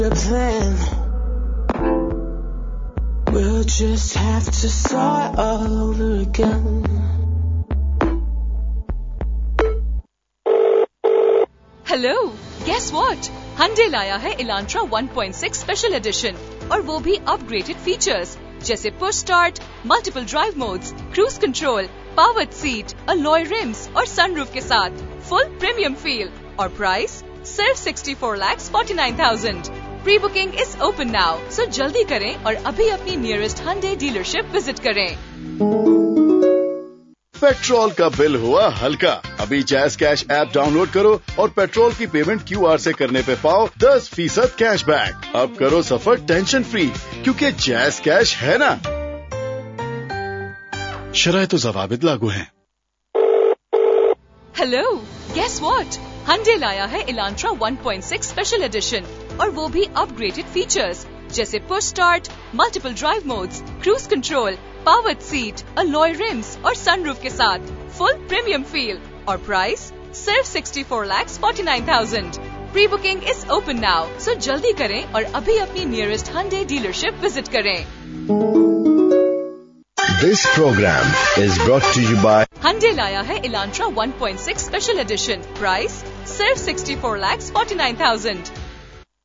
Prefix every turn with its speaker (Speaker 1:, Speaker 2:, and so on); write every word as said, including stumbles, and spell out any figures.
Speaker 1: The plan. We'll just have to start all over again.
Speaker 2: Hello, guess what? Hyundai लाया है Elantra one point six special edition और वो भी upgraded features जैसे push start, multiple drive modes, cruise control, powered seat, alloy RIMS और sunroof के साथ full premium feel और प्राइस सिर्फ sixty four lakh forty nine thousand. Pre booking is open now, सो जल्दी करें और अभी अपनी नियरेस्ट Hyundai डीलरशिप विजिट करें।
Speaker 3: पेट्रोल का बिल हुआ हल्का। अभी जैस कैश ऐप डाउनलोड करो और पेट्रोल की पेमेंट क्यू आर से करने पे पाओ दस फीसद कैश बैक। अब करो सफर टेंशन फ्री, क्योंकि जैस कैश है ना। शरायत ज़वाबित लागू हैं।
Speaker 2: Hello, guess what? Hyundai लाया है Elantra one point six special edition और वो भी अपग्रेडेड फीचर्स जैसे push start, multiple drive modes, cruise control, powered seat, alloy RIMS और सनरूफ के साथ फुल प्रीमियम फील और प्राइस सिर्फ sixty four lakh forty nine thousand. Pre booking is open now, सो जल्दी करें और अभी अपनी नियरेस्ट Hyundai डीलरशिप विजिट करें।
Speaker 4: This program is brought to you by
Speaker 2: Hyundai लाया है Elantra one point six special edition, price सिर्फ sixty four lakh forty nine thousand.